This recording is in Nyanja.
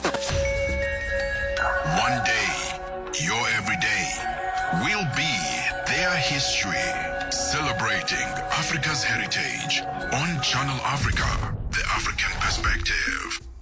One day, your everyday will be their history. Celebrating Africa's heritage on Channel Africa, the African perspective.